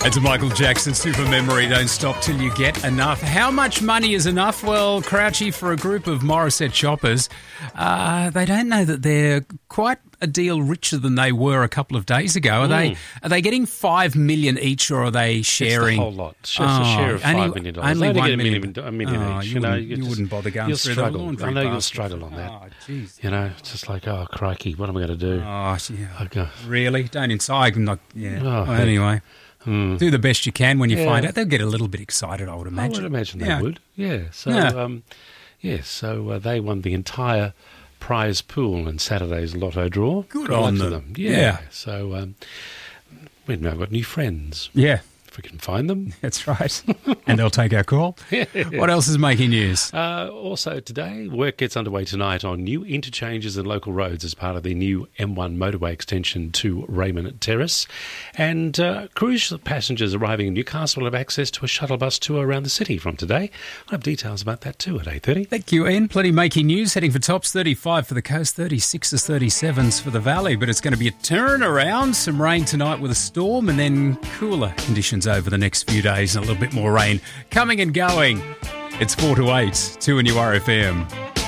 It's a Michael Jackson super memory. Don't stop till you get enough. How much money is enough? Well, Crouchy, for a group of Morissette shoppers, they don't know that they're quite a deal richer than they were a couple of days ago. Are they getting $5 million each, or are they sharing? It's the whole lot. It's just a share of $5 million. Only they $1 million. A million each. You wouldn't bother going through the laundry. I know you'll basket. struggle on that. Oh, jeez. You know, it's just like, oh, crikey, what am I going to do? Oh, yeah. Okay. Really? Don't inside. Yeah. Oh, well, anyway. Do the best you can when you Yeah. find out. They'll get a little bit excited, I would imagine. I would imagine they Yeah. would. Yeah. So, they won the entire prize pool in Saturday's lotto draw. Good luck on to them. Yeah. Yeah. So we've now got new friends. Yeah, If we can find them. that's right. And they'll take our call. What else is making news? Also today, work gets underway tonight on new interchanges and local roads as part of the new M1 motorway extension to Raymond Terrace. And cruise passengers arriving in Newcastle will have access to a shuttle bus tour around the city from today. I'll have details about that too at 8:30. Thank you, Ian. Plenty making news. Heading for tops 35 for the coast, 36s, 37s for the valley. But it's going to be a turnaround. Some rain tonight with a storm, and then cooler conditions over the next few days and a little bit more rain coming and going. It's 4 to 8, 2 and you RFM.